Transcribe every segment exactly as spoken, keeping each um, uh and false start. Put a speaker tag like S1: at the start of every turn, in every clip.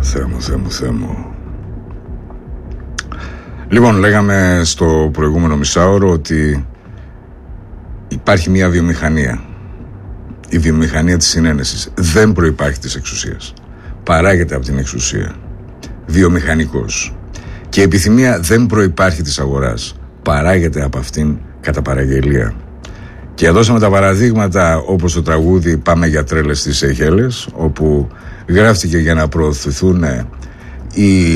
S1: Θεέ μου, Θεέ μου, Θεέ μου. Λοιπόν, λέγαμε στο προηγούμενο μισάωρο ότι υπάρχει μια βιομηχανία. Η βιομηχανία της συνένεσης δεν προϋπάρχει της εξουσίας. Παράγεται από την εξουσία. Βιομηχανικός. Και η επιθυμία δεν προϋπάρχει της αγοράς. Παράγεται από αυτήν κατά παραγγελία. Και δώσαμε τα παραδείγματα όπως το τραγούδι «Πάμε για τρέλες στις Σεϊχέλες», όπου γράφτηκε για να προωθηθούν οι,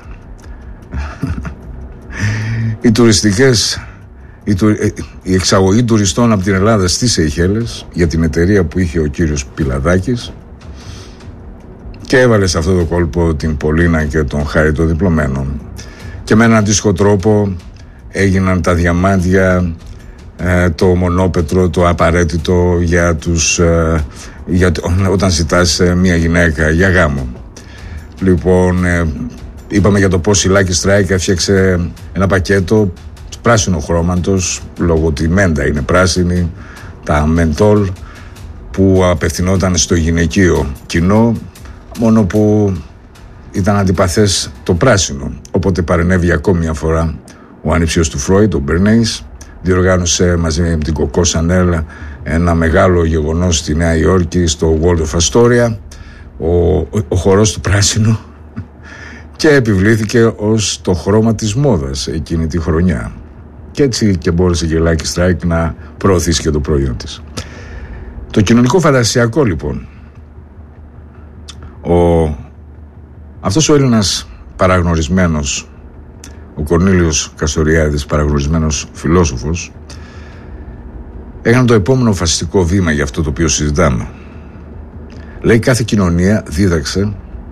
S1: οι τουριστικές η, του... η εξαγωγή τουριστών από την Ελλάδα στις Σεϊχέλες για την εταιρεία που είχε ο κύριος Πιλαδάκης, και έβαλε σε αυτό το κόλπο την Πολίνα και τον Χάρη των διπλωμένων, και με έναν αντίστοιχο τρόπο έγιναν τα διαμάντια, ε, το μονόπετρο, το απαραίτητο για τους ε, για, όταν ζητάς ε, μια γυναίκα για γάμο. Λοιπόν, ε, είπαμε για το πώς η Lucky Strike έφτιαξε ένα πακέτο πράσινο χρώματος, λόγω ότι η μέντα είναι πράσινη, τα μεντόλ, που απευθυνόταν στο γυναικείο κοινό, μόνο που ήταν αντιπαθές το πράσινο. Οπότε παρενέβη ακόμη μια φορά ο ανιψιός του Φρόιντ, ο Μπερνέης, διοργάνωσε μαζί με την Κοκό Σανέλ ένα μεγάλο γεγονός στη Νέα Υόρκη, στο World of Astoria, ο, ο, ο χορός του πράσινου, και επιβλήθηκε ως το χρώμα της μόδας εκείνη τη χρονιά. Και έτσι και μπόρεσε και η Lucky Strike να προωθήσει και το προϊόν της. Το κοινωνικό φαντασιακό, λοιπόν, ο, αυτός ο Έλληνας παραγνωρισμένος, ο Κορνήλιος Καστοριάδης, παραγνωρισμένος φιλόσοφος, έκανε το επόμενο φασιστικό βήμα για αυτό το οποίο συζητάμε. Λέει, κάθε κοινωνία, δίδαξε,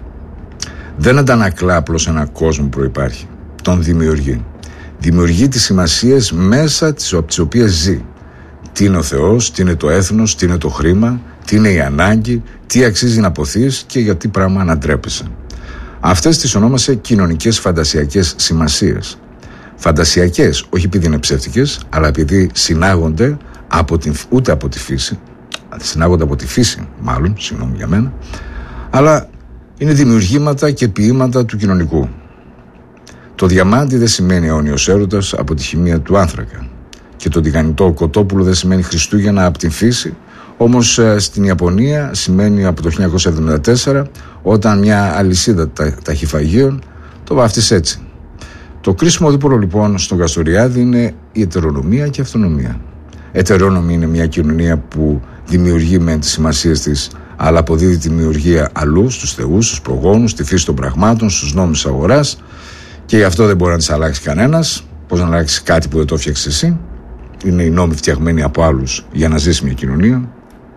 S1: δεν αντανακλά απλώς ένα κόσμο που προϋπάρχει, τον δημιουργεί. Δημιουργεί τις σημασίες μέσα από τις οποίες ζει. Τι είναι ο Θεός, τι είναι το έθνος, τι είναι το χρήμα, τι είναι η ανάγκη, τι αξίζει να ποθείς και για τι πράγμα να ντρέπεσαι. Αυτές τις ονόμασε κοινωνικές φαντασιακές σημασίες. Φαντασιακές, όχι επειδή είναι ψεύτικες, αλλά επειδή συνάγονται από την, ούτε από τη φύση, συνάγονται από τη φύση, μάλλον, συγγνώμη για μένα, αλλά είναι δημιουργήματα και ποίηματα του κοινωνικού. Το διαμάντι δεν σημαίνει αιώνιος έρωτας από τη χημεία του άνθρακα. Και το τηγανιτό κοτόπουλο δεν σημαίνει Χριστούγεννα από την φύση. Όμως στην Ιαπωνία σημαίνει από το χίλια εννιακόσια εβδομήντα τέσσερα, όταν μια αλυσίδα ταχυφαγείων το βάφτισε έτσι. Το κρίσιμο δίπολο, λοιπόν, στον Καστοριάδη είναι η ετερονομία και η αυτονομία. Ετερόνομη είναι μια κοινωνία που δημιουργεί με τις σημασίες της, αλλά αποδίδει τη δημιουργία αλλού, στους θεούς, στους προγόνους, στη φύση των πραγμάτων, στους νόμους της αγοράς, και γι' αυτό δεν μπορεί να τις αλλάξει κανένας. Πώς να αλλάξει κάτι που δεν το έφτιαξες εσύ? Είναι οι νόμοι φτιαγμένοι από άλλους για να ζήσει μια κοινωνία.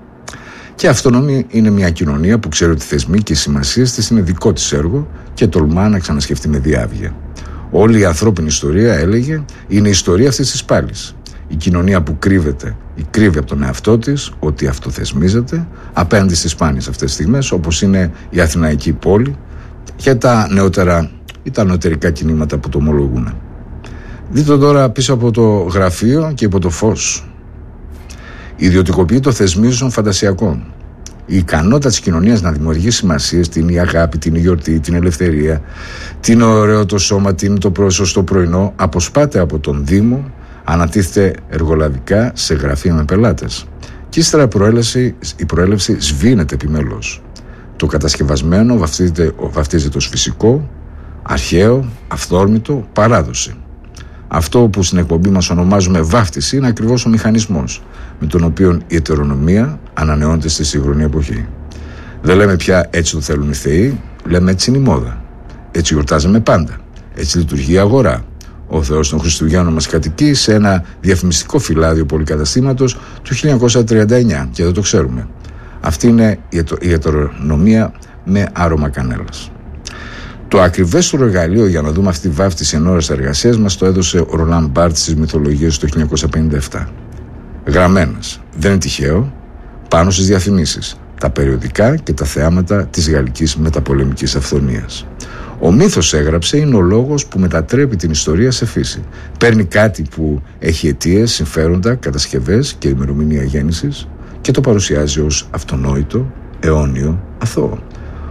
S1: Και αυτονομία είναι μια κοινωνία που ξέρει ότι οι θεσμοί και οι σημασίες της είναι δικό της έργο και τολμά να ξανασκεφτεί με διάβγεια. Όλη η ανθρώπινη ιστορία, έλεγε, είναι η ιστορία αυτής της πάλης. Η κοινωνία που κρύβεται ή κρύβει από τον εαυτό της ότι αυτοθεσμίζεται απέναντι στις σπάνιες αυτές τις στιγμές, όπως είναι η Αθηναϊκή πόλη και τα νεότερα ή τα νεωτερικά κινήματα που το ομολογούν. Δείτε τώρα πίσω από το γραφείο και υπό το φως. Ιδιωτικοποιεί το θεσμίζον φαντασιακό. Η ικανότητα της κοινωνίας να δημιουργεί σημασίες, την η αγάπη, την η γιορτή, την ελευθερία, την ωραίο το σώμα, την το σωστό πρωινό, αποσπάται από τον Δήμο, ανατίθεται εργολαβικά σε γραφεία με πελάτες. Και ύστερα προέλευση, η προέλευση σβήνεται επιμέλως. Το κατασκευασμένο βαφτίζεται, βαφτίζεται ως φυσικό, αρχαίο, αυθόρμητο, παράδοση. Αυτό που στην εκπομπή μας ονομάζουμε βάφτιση είναι ακριβώς ο μηχανισμός με τον οποίο η ετερονομία ανανεώνεται στη σύγχρονη εποχή. Δεν λέμε πια έτσι το θέλουν οι θεοί, λέμε έτσι είναι η μόδα. Έτσι γιορτάζαμε πάντα. Έτσι λειτουργεί η αγορά. Ο Θεός των Χριστουγέννων μας κατοικεί σε ένα διαφημιστικό φυλάδιο πολυκαταστήματος του χίλια εννιακόσια τριάντα εννιά και δεν το ξέρουμε. Αυτή είναι η ετερονομία με άρωμα κανέλας. Το ακριβέστερο εργαλείο για να δούμε αυτή τη βάφτιση εν ώρες εργασίας μας το έδωσε ο Ρολάν Μπάρτ στις μυθολογίες του χίλια εννιακόσια πενήντα επτά. Γραμμένες, δεν είναι τυχαίο, πάνω στις διαφημίσεις, τα περιοδικά και τα θεάματα της γαλλικής μεταπολεμικής αυθονίας. Ο μύθος, έγραψε, είναι ο λόγος που μετατρέπει την ιστορία σε φύση. Παίρνει κάτι που έχει αιτίες, συμφέροντα, κατασκευές και ημερομηνία γέννησης και το παρουσιάζει ως αυτονόητο, αιώνιο, αθώο.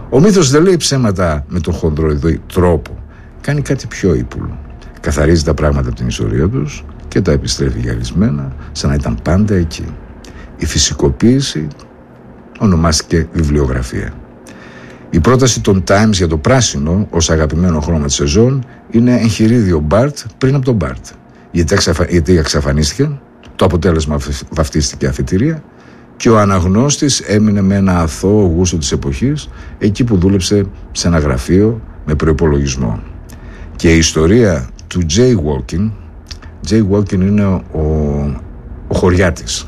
S1: Ο μύθος δεν λέει ψέματα με τον χονδροειδή τρόπο. Κάνει κάτι πιο ύπουλο. Καθαρίζει τα πράγματα από την ιστορία τους και τα επιστρέφει γυαλισμένα, σαν να ήταν πάντα εκεί. Η φυσικοποίηση ονομάστηκε βιβλιογραφία. Η πρόταση των Times για το πράσινο ως αγαπημένο χρώμα της σεζόν είναι εγχειρίδιο Μπάρτ πριν από τον Μπάρτ. Γιατί εξαφανίστηκε, το αποτέλεσμα βαφτίστηκε αφετηρία και ο αναγνώστης έμεινε με ένα αθώο γούστο της εποχής εκεί που δούλεψε σε ένα γραφείο με προϋπολογισμό. Και η ιστορία του Jaywalking, Jaywalking είναι ο, ο χωριάτης.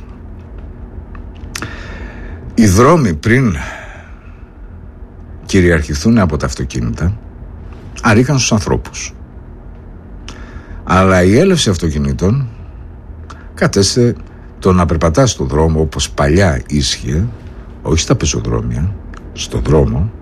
S1: Οι δρόμοι πριν κυριαρχηθούν από τα αυτοκίνητα αρήκαν στους ανθρώπους. Αλλά η έλευση αυτοκινήτων κατέστησε το να περπατάς στον δρόμο όπως παλιά ίσχυε, όχι στα πεζοδρόμια, στον δρόμο,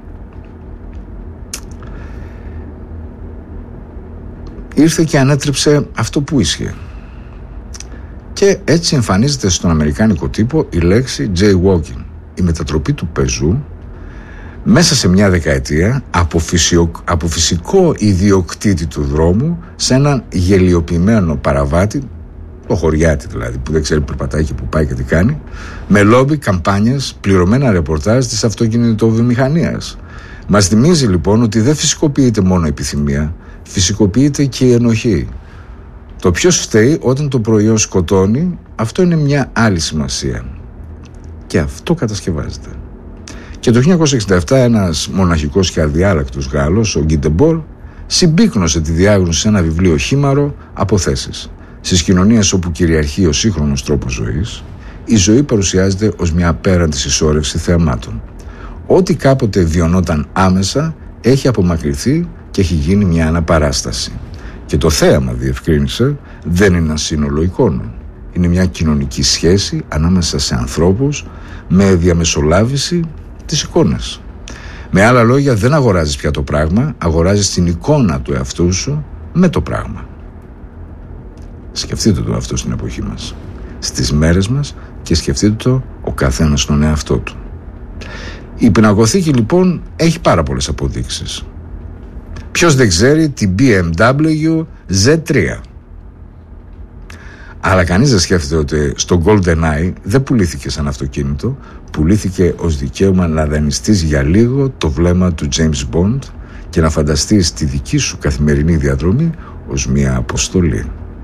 S1: ήρθε και ανέτρεψε αυτό που ίσχυε. Και έτσι εμφανίζεται στον αμερικάνικο τύπο η λέξη jaywalking, η μετατροπή του πεζού μέσα σε μια δεκαετία από, φυσιο, από φυσικό ιδιοκτήτη του δρόμου σε έναν γελιοποιημένο παραβάτη, το χωριάτη δηλαδή, που δεν ξέρει που περπατάει και που πάει και τι κάνει, με λόμπι, καμπάνιες, πληρωμένα ρεπορτάζ της αυτοκινητοβιομηχανίας. Μας θυμίζει λοιπόν ότι δεν φυσικοποιείται μόνο η επιθυμία, φυσικοποιείται και η ενοχή. Το ποιος φταίει όταν το προϊόν σκοτώνει, αυτό είναι μια άλλη σημασία. Και αυτό κατασκευάζεται. Και το χίλια εννιακόσια εξήντα επτά ένας μοναχικός και αδιάλακτος Γάλλος, ο Γκί Ντεμπόρ, συμπίκνωσε τη διάγνωση σε ένα βιβλίο χήμαρο από θέσεις. Στις κοινωνίες όπου κυριαρχεί ο σύγχρονος τρόπος ζωής, η ζωή παρουσιάζεται ως μια απέραντη συσσόρευση θεαμάτων. Ό,τι κάποτε βιωνόταν άμεσα έχει απομακρυνθεί και έχει γίνει μια αναπαράσταση. Και το θέαμα, διευκρίνησε, δεν είναι ένα σύνολο εικόνων. Είναι μια κοινωνική σχέση ανάμεσα σε ανθρώπους με διαμεσολάβηση τις εικόνες. Με άλλα λόγια, δεν αγοράζεις πια το πράγμα, αγοράζεις την εικόνα του εαυτού σου με το πράγμα. Σκεφτείτε το αυτό στην εποχή μας, στις μέρες μας, και σκεφτείτε το ο καθένας στον εαυτό του. Η πινακοθήκη λοιπόν έχει πάρα πολλές αποδείξεις. Ποιος δεν ξέρει την μπι εμ ντάμπλιου ζετ τρία. Αλλά κανείς δεν σκέφτεται ότι στο GoldenEye δεν πουλήθηκε σαν αυτοκίνητο, πουλήθηκε ως δικαίωμα να δανειστείς για λίγο το βλέμμα του James Bond και να φανταστείς τη δική σου καθημερινή διαδρομή ως μια αποστολή.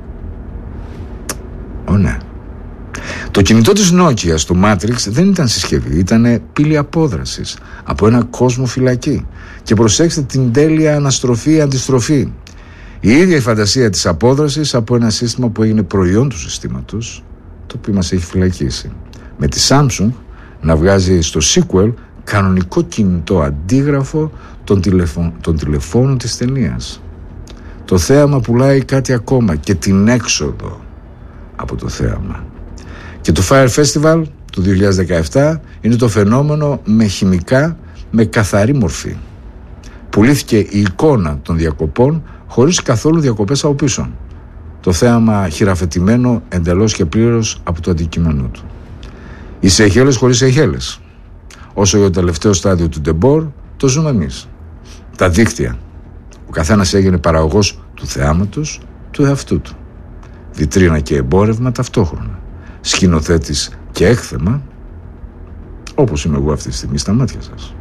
S1: Ω ναι. Το κινητό της Nokia στο Matrix δεν ήταν συσκευή, ήταν πύλη απόδρασης από ένα κόσμο φυλακή. Και προσέξτε την τέλεια αναστροφή-αντιστροφή. Η ίδια η φαντασία της απόδρασης από ένα σύστημα που έγινε προϊόν του συστήματος, το οποίο μας έχει φυλακίσει. Με τη Samsung να βγάζει στο sequel κανονικό κινητό αντίγραφο των, τηλεφων, των τηλεφώνων της ταινίας. Το θέαμα πουλάει κάτι ακόμα και την έξοδο από το θέαμα. Και το Fire Festival του δύο χιλιάδες δεκαεπτά είναι το φαινόμενο με χημικά, με καθαρή μορφή. Πουλήθηκε η εικόνα των διακοπών χωρίς καθόλου διακοπές από πίσω. Το θέαμα χειραφετημένο εντελώς και πλήρως από το αντικείμενό του. Οι Σεϊχέλες χωρίς Σεϊχέλες. Όσο για το τελευταίο στάδιο του Ντεμπόρ, το ζούμε εμείς. Τα δίκτυα. Ο καθένας έγινε παραγωγός του θεάματος του εαυτού του. Βιτρίνα και εμπόρευμα ταυτόχρονα. Σκηνοθέτης και έκθεμα, όπως είμαι εγώ αυτή τη στιγμή στα μάτια σας.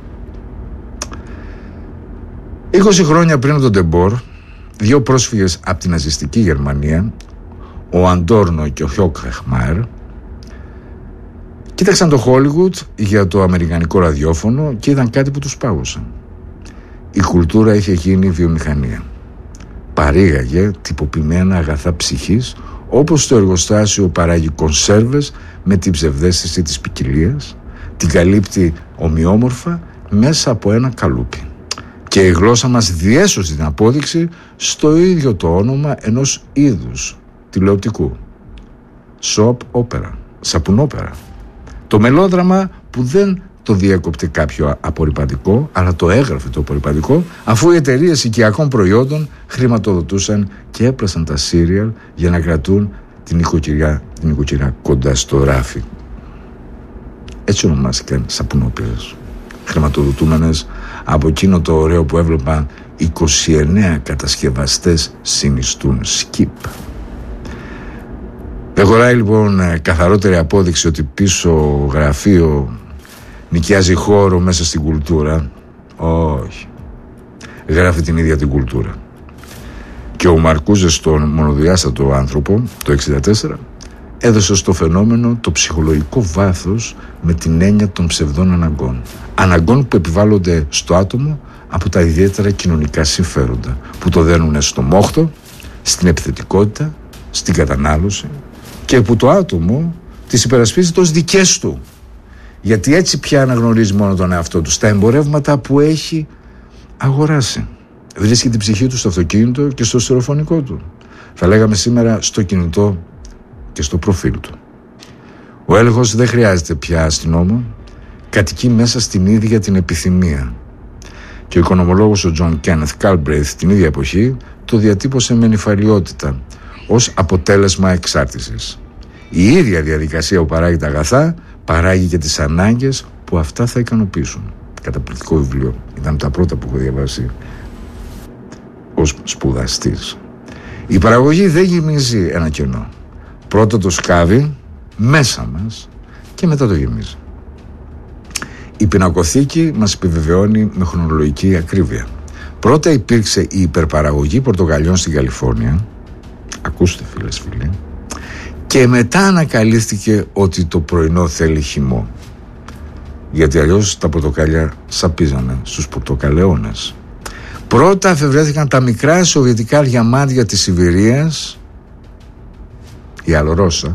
S1: είκοσι χρόνια πριν από τον Ντεμπόρ, δύο πρόσφυγες από την ναζιστική Γερμανία, ο Αντόρνο και ο Χόκχμαρ, κοίταξαν το Χόλιγουτ για το αμερικανικό ραδιόφωνο και είδαν κάτι που τους πάγωσαν. Η κουλτούρα είχε γίνει βιομηχανία. Παρήγαγε τυποποιημένα αγαθά ψυχής, όπως το εργοστάσιο παράγει κονσέρβες με την ψευδαίσθηση της ποικιλίας, την καλύπτει ομοιόμορφα μέσα από ένα καλούπι. Και η γλώσσα μας διέσωσε την απόδειξη στο ίδιο το όνομα ενός είδους τηλεοπτικού. Soap opera, σαπουνόπερα. Το μελόδραμα που δεν το διέκοπτε κάποιο απορριπαντικό, αλλά το έγραφε το απορριπαντικό, αφού οι εταιρείες οικιακών προϊόντων χρηματοδοτούσαν και έπλασαν τα σύριαλ για να κρατούν την οικοκυριά, την οικοκυριά κοντά στο ράφι. Έτσι ονομάστηκαν σαπουνόπερες. χρηματοδοτούμενες από εκείνο το ωραίο που έβλεπα είκοσι εννέα κατασκευαστές συνιστούν skip. Δεν χωράει λοιπόν καθαρότερη απόδειξη ότι πίσω γραφείο νοικιάζει χώρο μέσα στην κουλτούρα. Όχι. Γράφει την ίδια την κουλτούρα. Και ο Μαρκούζε στον μονοδιάστατο άνθρωπο το εξήντα τέσσερα έδωσε στο φαινόμενο το ψυχολογικό βάθος με την έννοια των ψευδών αναγκών. Αναγκών που επιβάλλονται στο άτομο από τα ιδιαίτερα κοινωνικά συμφέροντα, που το δένουν στο μόχθο, στην επιθετικότητα, στην κατανάλωση, και που το άτομο τις υπερασπίζεται ως δικές του. Γιατί έτσι πια αναγνωρίζει μόνο τον εαυτό του στα εμπορεύματα που έχει αγοράσει. Βρίσκει την ψυχή του στο αυτοκίνητο και στο στερεοφωνικό του. Θα λέγαμε σήμερα στο κινητό και στο προφίλ του. Ο έλεγχος δεν χρειάζεται πια αστυνόμο, κατοικεί μέσα στην ίδια την επιθυμία. Και ο οικονομολόγος ο Τζον Κένεθ Κάλμπρεϊθ την ίδια εποχή το διατύπωσε με νηφαλιότητα ως αποτέλεσμα εξάρτησης. Η ίδια διαδικασία που παράγει τα αγαθά παράγει και τις ανάγκες που αυτά θα ικανοποιήσουν. Καταπληκτικό βιβλίο. Ήταν τα πρώτα που έχω διαβάσει ως σπουδαστής. Η παραγωγή δεν γεμίζει ένα κενό. Πρώτα το σκάβει μέσα μας και μετά το γεμίζει. Η πινακοθήκη μας επιβεβαιώνει με χρονολογική ακρίβεια. Πρώτα υπήρξε η υπερπαραγωγή πορτοκαλιών στην Καλιφόρνια. Ακούστε φίλες φίλοι. Και μετά ανακαλύφθηκε ότι το πρωινό θέλει χυμό. Γιατί αλλιώς τα πορτοκάλια σαπίζανε στους πορτοκαλαιώνες. Πρώτα αφευρέθηκαν τα μικρά σοβιετικά διαμάντια της Σιβηρίας, η Αλρόσα.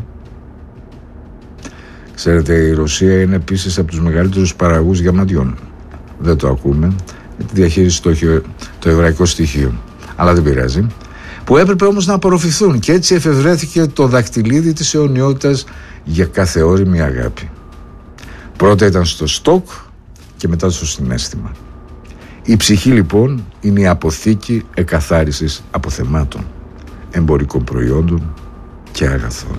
S1: Ξέρετε, η Ρωσία είναι επίσης από τους μεγαλύτερους παραγωγούς διαμαντιών. Δεν το ακούμε, γιατί διαχείριση το έχει το εβραϊκό στοιχείο. Αλλά δεν πειράζει. Που έπρεπε όμως να απορροφηθούν, και έτσι εφευρέθηκε το δακτυλίδι της αιωνιότητας για κάθε ώριμη αγάπη. Πρώτα ήταν στο στόκ και μετά στο συναίσθημα. Η ψυχή λοιπόν είναι η αποθήκη εκαθάρισης αποθεμάτων, εμπορικών προϊόντων και αγαθών.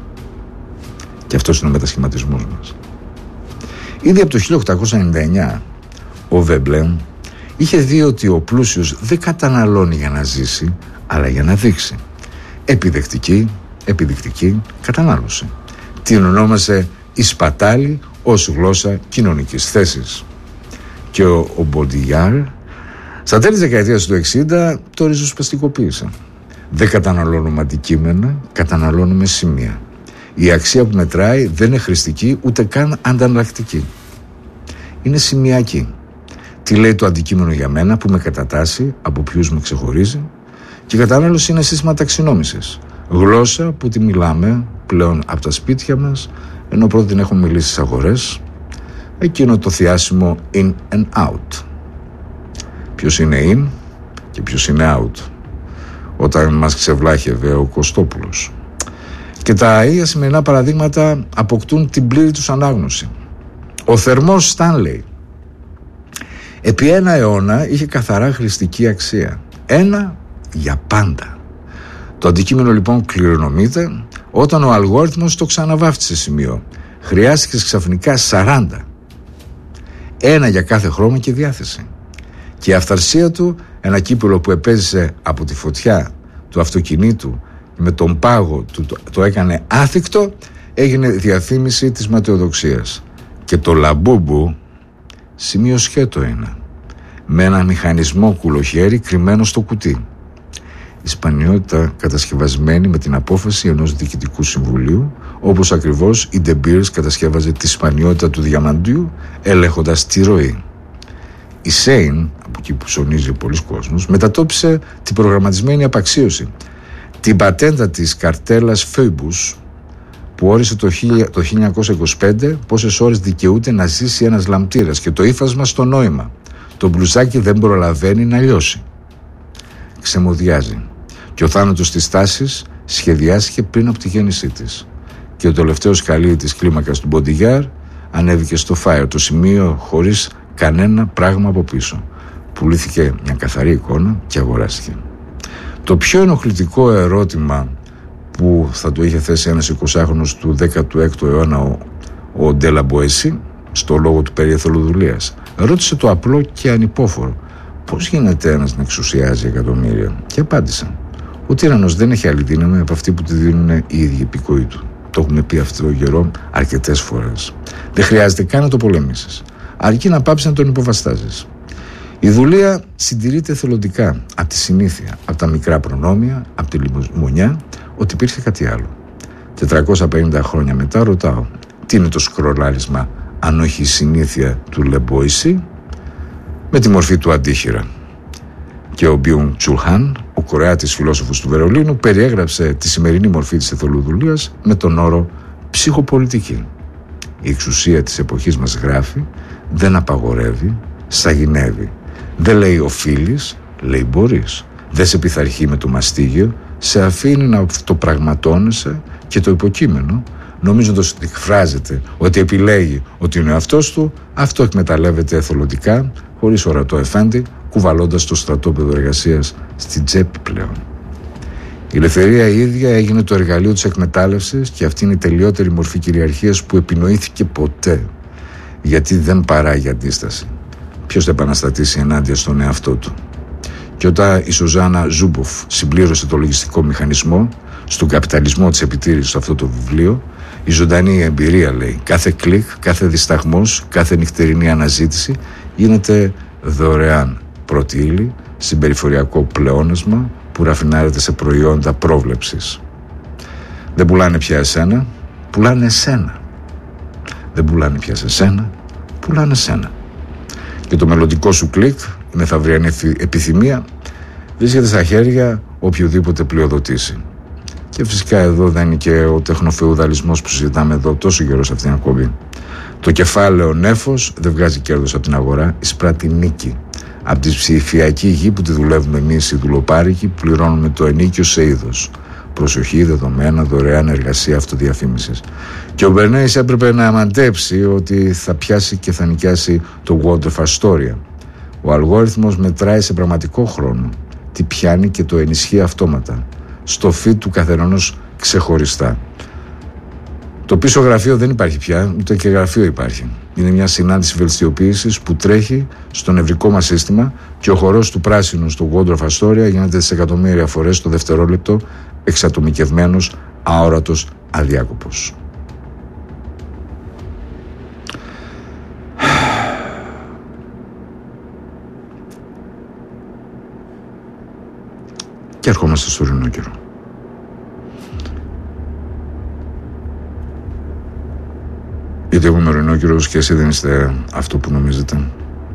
S1: Και αυτός είναι ο μετασχηματισμός μας. Ήδη από το χίλια οκτακόσια ενενήντα εννιά ο Βέμπλε είχε δει ότι ο πλούσιος δεν καταναλώνει για να ζήσει, αλλά για να δείξει. Επιδεκτική, επιδεικτική κατανάλωση. Την ονόμασε η σπατάλη ως γλώσσα κοινωνικής θέσης. Και ο, ο Μποντιγιάρ στα τέλη της δεκαετίας του εξήντα το ριζοσπαστικοποίησε. Δεν καταναλώνουμε αντικείμενα, καταναλώνουμε σημεία. Η αξία που μετράει δεν είναι χρηστική ούτε καν ανταλλακτική. Είναι σημειακή. Τι λέει το αντικείμενο για μένα, που με κατατάσσει, από ποιους με ξεχωρίζει. Και η κατανάλωση είναι σύστημα ταξινόμησης. Γλώσσα που τη μιλάμε πλέον από τα σπίτια μας, ενώ πρώτα την έχουμε μιλήσει στις αγορές. Εκείνο το θιάσιμο in and out. Ποιος είναι in και ποιος είναι out. Όταν μας ξεβλάχευε ο Κωστόπουλος. Και τα ίδια σημερινά παραδείγματα αποκτούν την πλήρη τους ανάγνωση. Ο θερμός Στάνλεϊ επί ένα αιώνα είχε καθαρά χρηστική αξία. Ένα για πάντα. Το αντικείμενο λοιπόν κληρονομείται όταν ο αλγόριθμος το ξαναβάφτισε σημείο. Χρειάστηκε ξαφνικά σαράντα. Ένα για κάθε χρώμα και διάθεση. Και η αυθαρσία του, ένα κύπελο που επέζησε από τη φωτιά του αυτοκινήτου με τον πάγο του το, το έκανε άθικτο, έγινε διαφήμιση της ματαιοδοξίας. Και το λαμπούμπου σημείο σκέτο είναι, με ένα μηχανισμό κουλοχέρι κρυμμένο στο κουτί. Η σπανιότητα κατασκευασμένη με την απόφαση ενός διοικητικού συμβουλίου, όπως ακριβώς η De Beers κατασκεύαζε τη σπανιότητα του διαμαντίου ελέγχοντας τη ροή. Η Σέιν, από εκεί που ψωνίζει πολλοί κόσμος, μετατόπισε την προγραμματισμένη απαξίωση, την πατέντα της καρτέλας Phoebus, που όρισε το χίλια εννιακόσια είκοσι πέντε πόσες ώρες δικαιούται να ζήσει ένας λαμπτήρας και το ύφασμα στο νόημα. Το μπλουζάκι δεν προλαβαίνει να λιώσει. Ξεμοδιάζει. Και ο θάνατος της τάσης σχεδιάστηκε πριν από τη γέννησή της. Και το τελευταίο σκαλί της κλίμακας του Μποντιγιάρ ανέβηκε στο Fire, το σημείο χωρίς κανένα πράγμα από πίσω. Πουλήθηκε μια καθαρή εικόνα και αγοράστηκε. Το πιο ενοχλητικό ερώτημα που θα το είχε θέσει ένας εικοσάχρονος του δέκατου έκτου αιώνα, ο, ο Ντέλα Μποέσι, στο λόγο του περί εθελοδουλείας. Ρώτησε το απλό και ανυπόφορο: πώς γίνεται ένας να εξουσιάζει εκατομμύρια? Και απάντησε: ο τύραννος δεν έχει άλλη δύναμη από αυτή που τη δίνουν οι ίδιοι υπηκόοι του. Το έχουμε πει αυτό γερό αρκετές φορές. Δεν χρειάζεται καν να το πολεμήσεις, αρκεί να πάψεις να τον υποβαστάζεις. Η δουλεία συντηρείται εθελοντικά από τη συνήθεια, από τα μικρά προνόμια, από τη λιμονιά, ότι υπήρχε κάτι άλλο. τετρακόσια πενήντα χρόνια μετά ρωτάω: τι είναι το σκρολάρισμα αν όχι η συνήθεια του Λεμποϊσί? Με τη μορφή του αντίχειρα. Και ο Μπιουν Τσουλχάν, ο Κορεάτης φιλόσοφος του Βερολίνου, περιέγραψε τη σημερινή μορφή της εθελοδουλείας με τον όρο ψυχοπολιτική. Η εξουσία της εποχής μας, γράφει, δεν απαγορεύει, σαγηνεύει. Δεν λέει οφείλεις, λέει μπορείς. Δεν σε πειθαρχεί με το μαστίγιο, σε αφήνει να αυτοπραγματώνεσαι και το υποκείμενο, νομίζοντας ότι εκφράζεται, ότι επιλέγει ότι είναι ο εαυτός του, αυτό εκμεταλλεύεται εθελοντικά, χωρίς ορατό εφέντη, κουβαλώντας το στρατόπεδο εργασίας στην τσέπη πλέον. Η ελευθερία η ίδια έγινε το εργαλείο της εκμετάλλευσης και αυτή είναι η τελειότερη μορφή κυριαρχίας που επινοήθηκε ποτέ, γιατί δεν παράγει αντίσταση. Ποιος θα επαναστατήσει ενάντια στον εαυτό του? Και όταν η Σουζάννα Ζούμποφ συμπλήρωσε το λογιστικό μηχανισμό στον καπιταλισμό της επιτήρησης σε αυτό το βιβλίο, η ζωντανή εμπειρία, λέει, κάθε κλικ, κάθε δισταγμός, κάθε νυχτερινή αναζήτηση γίνεται δωρεάν πρώτη ύλη, συμπεριφοριακό πλεόνασμα που ραφινάρεται σε προϊόντα πρόβλεψης. Δεν πουλάνε πια εσένα, πουλάνε εσένα. Δεν πουλάνε πια σε σένα, πουλάνε εσένα. Και το μελλοντικό σου κλικ, η μεθαυριανή επιθυμία, βρίσκεται στα χέρια οποιοδήποτε πλειοδοτήσει. Και φυσικά εδώ δεν είναι και ο τεχνοφεουδαλισμός που συζητάμε εδώ τόσο καιρό σε αυτήν την εκπομπή. Το κεφάλαιο νέφος δεν βγάζει κέρδος από την αγορά, εισπράττει νίκη. Από τη ψηφιακή γη που τη δουλεύουμε εμείς οι δουλοπάρικοι, πληρώνουμε το ενίκιο σε είδος. Προσοχή, δεδομένα, δωρεάν εργασία, αυτοδιαφήμισης. Και ο Μπερνέης έπρεπε να μαντέψει ότι θα πιάσει και θα νοικιάσει το Wonderful Astoria. Ο αλγόριθμος μετράει σε πραγματικό χρόνο τι πιάνει και το ενισχύει αυτόματα, στο feed του καθενός ξεχωριστά. Το πίσω γραφείο δεν υπάρχει πια, ούτε και γραφείο υπάρχει. Είναι μια συνάντηση βελτιστιοποίησης που τρέχει στο νευρικό μας σύστημα και ο χορός του πράσινου στο Wonderful Astoria γίνεται δισεκατομμύρια φορές το δευτερόλεπτο, εξατομικευμένος, αόρατος, αδιάκοπος. Και ερχόμαστε στο ρινόκερο. Γιατί εγώ είμαι ο ρινόκερος και εσύ δεν είστε αυτό που νομίζετε.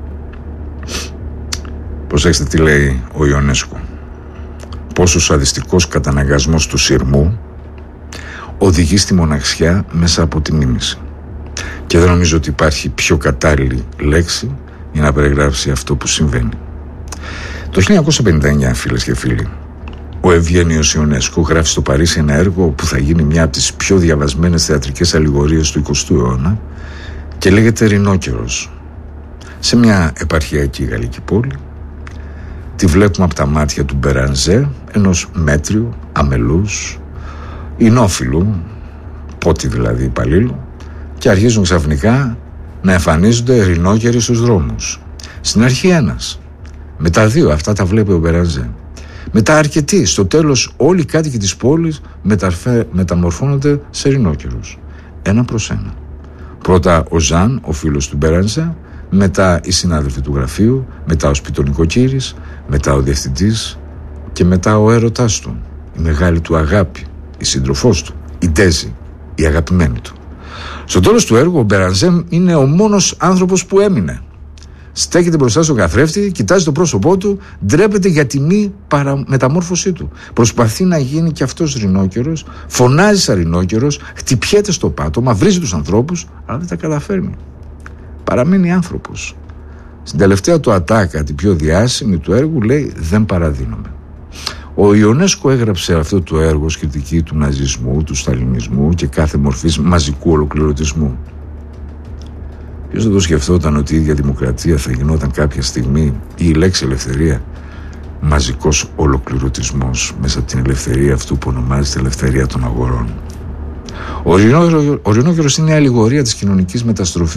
S1: Προσέξτε τι λέει ο Ιονέσκο. Πόσο σαδιστικός καταναγκασμός του σειρμού οδηγεί στη μοναξιά μέσα από τη μίμηση. Και δεν νομίζω ότι υπάρχει πιο κατάλληλη λέξη για να περιγράψει αυτό που συμβαίνει. Το χίλια εννιακόσια πενήντα εννιά, φίλες και φίλοι, ο Ευγένιος Ιονέσκο γράφει στο Παρίσι ένα έργο που θα γίνει μια από τις πιο διαβασμένες θεατρικές αλληγορίες του εικοστού αιώνα και λέγεται Ρινόκερος. Σε μια επαρχιακή γαλλική πόλη τη βλέπουμε από τα μάτια του Μπερανζέ, ενός μέτριου, αμελούς, ινόφιλου, πότη δηλαδή υπαλλήλου, και αρχίζουν ξαφνικά να εμφανίζονται ρινόκεροι στους δρόμους. Στην αρχή ένας, μετά δύο, αυτά τα βλέπει ο Μπερανζέ. Μετά αρκετοί, στο τέλος όλοι οι κάτοικοι της πόλης μεταρφε... μεταμορφώνονται σε ρινόκερους. Ένα προς ένα. Πρώτα ο Ζαν, ο φίλος του Μπερανζέ, μετά οι συνάδελφοι του γραφείου, μετά ο σπιτονικοκύρης, μετά ο διευθυντής και μετά ο έρωτάς του, η μεγάλη του αγάπη, η σύντροφός του, η Ντέζη, η αγαπημένη του. Στο τέλος του έργου ο Μπερανζέ είναι ο μόνος άνθρωπος που έμεινε. Στέκεται μπροστά στον καθρέφτη, κοιτάζει το πρόσωπό του, ντρέπεται για τη μη παραμεταμόρφωσή του. Προσπαθεί να γίνει κι αυτός ρινόκερος, φωνάζει σαν ρινόκερος, χτυπιέται στο πάτωμα, βρίζει τους ανθρώπους, αλλά δεν τα καταφέρνει. Παραμένει άνθρωπος. Στην τελευταία του ατάκα, την πιο διάσημη του έργου, λέει «Δεν παραδίνομαι». Ο Ιονέσκο έγραψε αυτό το έργο ως κριτική του ναζισμού, του σταλινισμού και κάθε μορφής μαζικού ολοκληρωτισμού. Ποιος δεν το σκεφτόταν ότι η ίδια δημοκρατία θα γινόταν κάποια στιγμή, ή η λέξη ελευθερία, μαζικός ολοκληρωτισμός μέσα από την ελευθερία αυτού που ονομάζεται ελευθερία των αγορών. Ο ρινόκερος είναι η αλληγορία της κοινωνικής μεταστροφής.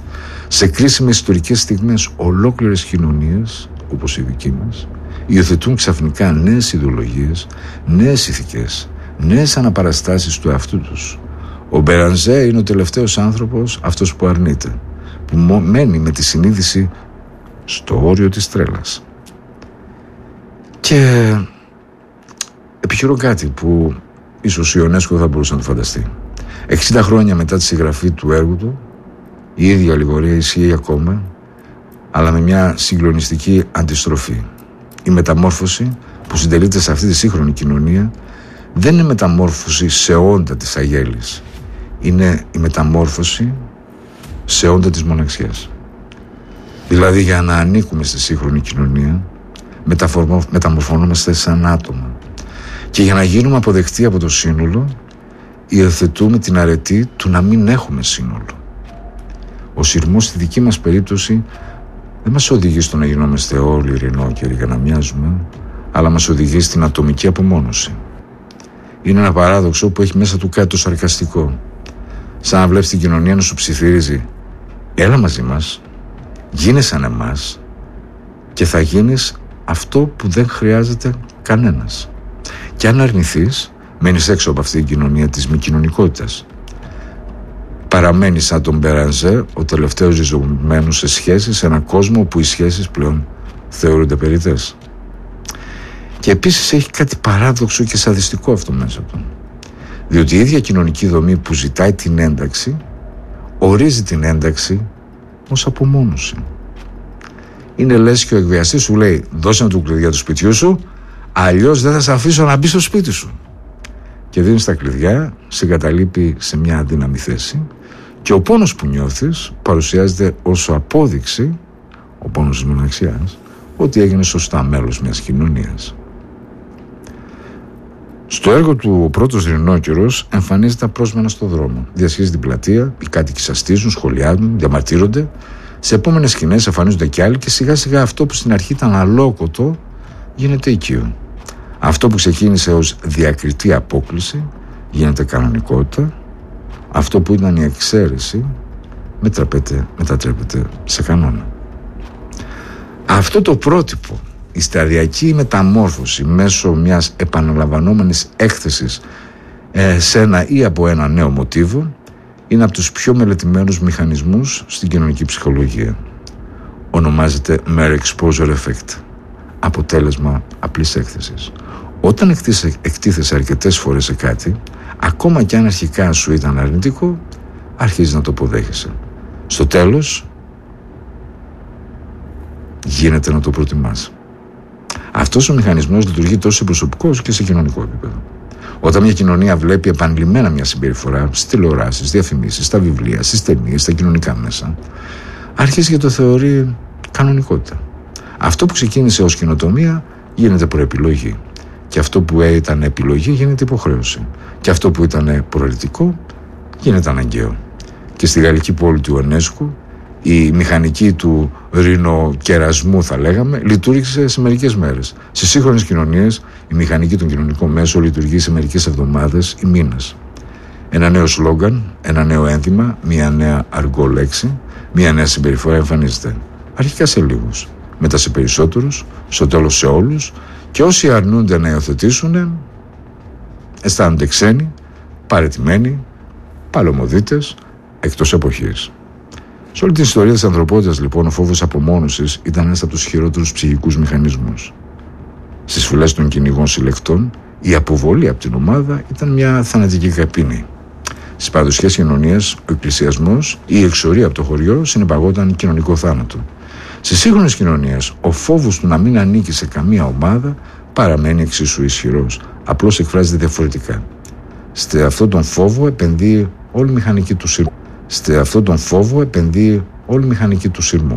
S1: Σε κρίσιμες ιστορικές στιγμές, ολόκληρες κοινωνίες, όπως η δική μας, υιοθετούν ξαφνικά νέες ιδεολογίες, νέες ηθικές, νέες αναπαραστάσεις του εαυτού τους. Ο Μπερανζέ είναι ο τελευταίος άνθρωπος, αυτός που αρνείται, που μένει με τη συνείδηση στο όριο της τρέλας. Και επιχειρώ κάτι που ίσως η UNESCO θα μπορούσε να το φανταστεί. εξήντα χρόνια μετά τη συγγραφή του έργου του, η ίδια αλληγορία ισχύει ακόμα, αλλά με μια συγκλονιστική αντιστροφή. Η μεταμόρφωση που συντελείται σε αυτή τη σύγχρονη κοινωνία δεν είναι μεταμόρφωση σε όντα της αγέλης. Είναι η μεταμόρφωση σε όντα της μοναξιάς. Δηλαδή, για να ανήκουμε στη σύγχρονη κοινωνία, μεταμορφωνόμαστε σαν άτομα. Και για να γίνουμε αποδεκτοί από το σύνολο, υιοθετούμε την αρετή του να μην έχουμε σύνολο. Ο σειρμός στη δική μας περίπτωση δεν μας οδηγεί στο να γινόμαστε όλοι ειρηνόκεροι για να μοιάζουμε, αλλά μας οδηγεί στην ατομική απομόνωση. Είναι ένα παράδοξο που έχει μέσα του κάτι το σαρκαστικό. Σαν να βλέπεις την κοινωνία να σου ψιθυρίζει: έλα μαζί μας, γίνε σαν εμάς και θα γίνεις αυτό που δεν χρειάζεται κανένας. Και αν αρνηθείς, μένεις έξω από αυτή την κοινωνία της μη κοινωνικότητας. Παραμένει σαν τον Μπερανζέ, ο τελευταίος ριζωμένος σε σχέσεις, σε έναν κόσμο όπου οι σχέσεις πλέον θεωρούνται περιττές. Και επίσης έχει κάτι παράδοξο και σαδιστικό αυτό μέσα του. Διότι η ίδια κοινωνική δομή που ζητάει την ένταξη, ορίζει την ένταξη ως απομόνωση. Είναι λες και ο εκβιαστής σου λέει: δώσε μου το κλειδιά του σπιτιού σου, αλλιώς δεν θα σε αφήσω να μπει στο σπίτι σου. Και δίνεις τα κλειδιά, σε εγκαταλείπει σε μια αδύναμη θέση και ο πόνος που νιώθεις παρουσιάζεται ως απόδειξη, ο πόνος της μοναξιάς, ότι έγινε σωστά μέλος μιας κοινωνίας. Στο έργο του «Ο πρώτος Ειρηνόκερος» εμφανίζεται απρόσμενα στο δρόμο. Διασχίζει την πλατεία, οι κάτοικοι σαστίζουν, σχολιάζουν, διαμαρτύρονται. Σε επόμενες σκηνές εμφανίζονται κι άλλοι και σιγά σιγά αυτό που στην αρχή ήταν αλόκοτο γίνεται οικείο. Αυτό που ξεκίνησε ως διακριτή απόκλιση γίνεται κανονικότητα. Αυτό που ήταν η εξαίρεση μετατρέπεται σε κανόνα. Αυτό το πρότυπο, η σταδιακή μεταμόρφωση μέσω μιας επαναλαμβανόμενης έκθεσης ε, σε ένα ή από ένα νέο μοτίβο, είναι από τους πιο μελετημένους μηχανισμούς στην κοινωνική ψυχολογία. Ονομάζεται mere exposure effect, αποτέλεσμα απλής έκθεσης. Όταν εκτίθεσαι αρκετές φορές σε κάτι, ακόμα κι αν αρχικά σου ήταν αρνητικό, αρχίζεις να το αποδέχεσαι. Στο τέλος, γίνεται να το προτιμάς. Αυτός ο μηχανισμός λειτουργεί τόσο σε προσωπικό όσο και σε κοινωνικό επίπεδο. Όταν μια κοινωνία βλέπει επανειλημμένα μια συμπεριφορά στις τηλεοράσεις, διαφημίσεις, στα βιβλία, στις ταινίες, στα κοινωνικά μέσα, αρχίζει και το θεωρεί κανονικότητα. Αυτό που ξεκίνησε ως καινοτομία γίνεται προεπιλογή. Και αυτό που ήταν επιλογή γίνεται υποχρέωση. Και αυτό που ήταν προαιρετικό γίνεται αναγκαίο. Και στη γαλλική πόλη του UNESCO, η μηχανική του ρινοκερασμού, θα λέγαμε, λειτουργήσε σε μερικές μέρες. Στις σύγχρονες κοινωνίες, η μηχανική των κοινωνικών μέσων λειτουργεί σε μερικές εβδομάδες ή μήνες. Ένα νέο σλόγγαν, ένα νέο ένθιμα, μια νέα αργό λέξη, μια νέα συμπεριφορά εμφανίζεται. Αρχικά σε λίγους, μετά σε περισσότερους, στο τέλος σε όλους, και όσοι αρνούνται να υιοθετήσουν αισθάνονται ξένοι, παραιτημένοι, παλαιομοδίτες, εκτός εποχής. Σε όλη την ιστορία της ανθρωπότητας, λοιπόν, ο φόβος απομόνωσης ήταν ένας από τους χειρότερους ψυχικούς μηχανισμούς. Στις φυλές των κυνηγών συλλεκτών, η αποβολή από την ομάδα ήταν μια θανατική καπίνη. Στις παραδοσιακές κοινωνίες, ο εκκλησιασμός ή η εξορία από το χωριό συνεπαγόταν κοινωνικό θάνατο. Στις σύγχρονες κοινωνίες, ο φόβος του να μην ανήκει σε καμία ομάδα παραμένει εξίσου ισχυρός, απλώς εκφράζεται διαφορετικά. Σε αυτόν τον φόβο επενδύει όλη η μηχανική του σειρμού. Σε αυτόν τον φόβο επενδύει όλη η μηχανική του σειρμού.